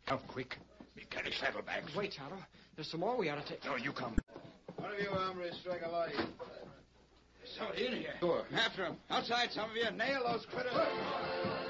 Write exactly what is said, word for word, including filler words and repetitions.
Now, quick. Me carry saddlebags. Wait, Tonto. There's some more we ought to take. No, you come. One of you hombres strike a light. There's somebody in here. Sure. After him. Outside, some of you. Nail those critters.